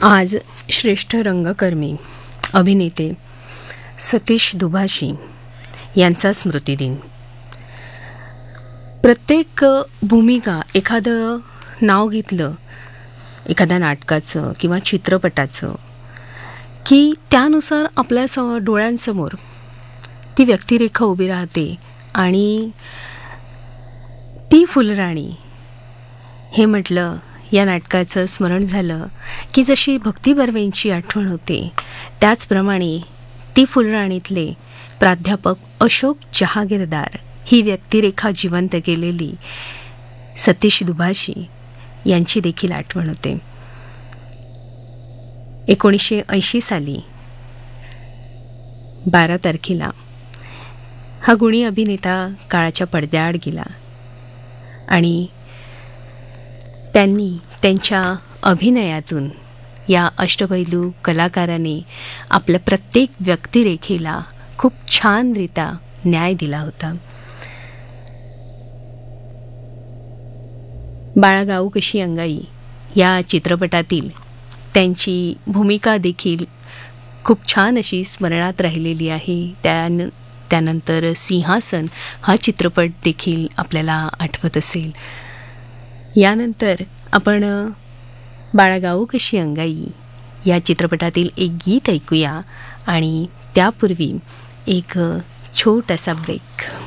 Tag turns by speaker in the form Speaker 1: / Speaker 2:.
Speaker 1: आज श्रेष्ठ रंगकर्मी अभिनेते सतीश दुभाषी यांचा स्मृतिदिन. प्रत्येक भूमिका, एखादं नाव घेतलं एखाद्या नाटकाचं किंवा चित्रपटाचं की त्यानुसार आपल्या डोळ्यांसमोर ती व्यक्तिरेखा उभी राहते आणि ती फुलराणी हे म्हटलं या नाटकाचं स्मरण झालं की जशी भक्ती बर्वेंची आठवण होते, त्याचप्रमाणे ती फुलराणीतले प्राध्यापक अशोक जहागीरदार ही व्यक्तिरेखा जिवंत केलेली सतीश दुभाषी यांची देखील आठवण होते. 1980 साली 12 तारखेला हा गुणी अभिनेता काळाच्या पडद्याआड गेला आणि त्यांनी त्यांच्या अभिनयातून या अष्टपैलू कलाकाराने आपल्या प्रत्येक व्यक्तिरेखेला खूप छानरित्या न्याय दिला होता. बाळा गाऊ कशी अंगाई या चित्रपटातील त्यांची भूमिका देखील खूप छान अशी स्मरणात राहिलेली आहे. त्यानंतर सिंहासन हा चित्रपट देखील आपल्याला आठवत असेल. यानंतर आपण बाळा गाऊ कशी अंगाई या चित्रपटातील एक गीत ऐकूया आणि त्यापूर्वी एक छोटासा ब्रेक.